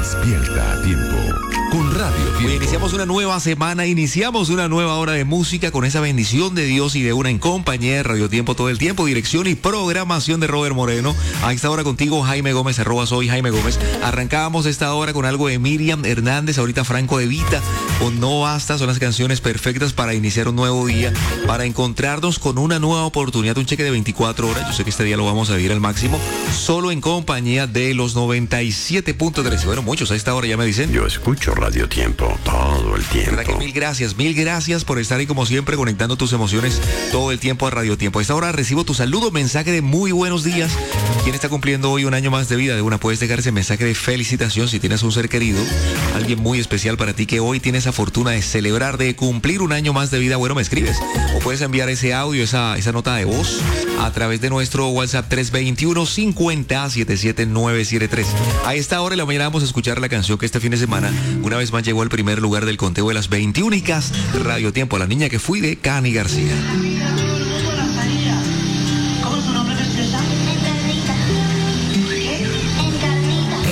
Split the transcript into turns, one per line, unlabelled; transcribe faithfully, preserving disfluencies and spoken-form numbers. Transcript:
Despierta a tiempo con Radio Tiempo.
Hoy iniciamos una nueva semana, iniciamos una nueva hora de música con esa bendición de Dios y de una en compañía de Radio Tiempo todo el tiempo, dirección y programación de Robert Moreno. A esta hora contigo Jaime Gómez, arroba soy Jaime Gómez. Arrancábamos esta hora con algo de Miriam Hernández, ahorita Franco de Vita, con No Basta, son las canciones perfectas para iniciar un nuevo día, para encontrarnos con una nueva oportunidad, un cheque de veinticuatro horas. Yo sé que este día lo vamos a vivir al máximo, solo en compañía de los noventa y siete punto tres. Bueno, muchos a esta hora ya me dicen.
Yo escucho Radio Tiempo todo el tiempo.
¿Verdad que mil gracias, mil gracias por estar ahí como siempre conectando tus emociones todo el tiempo a Radio Tiempo? A esta hora recibo tu saludo, mensaje de muy buenos días. ¿Quién está cumpliendo hoy un año más de vida? De una puedes dejar ese mensaje de felicitación si tienes un ser querido, alguien muy especial para ti que hoy tiene esa fortuna de celebrar, de cumplir un año más de vida. Bueno, me escribes o puedes enviar ese audio, esa, esa nota de voz a través de nuestro WhatsApp tres dos uno, cincuenta, setenta y siete, novecientos setenta y tres. A esta hora de la mañana vamos a escuchar la canción que este fin de semana una vez más llegó al primer lugar del conteo de las veintiúnicas Radio Tiempo, La Niña que Fui de Cani García.